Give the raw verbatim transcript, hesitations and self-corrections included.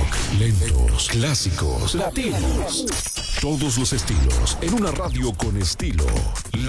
lentos, clásicos, latinos. Todos los estilos en una radio con estilo.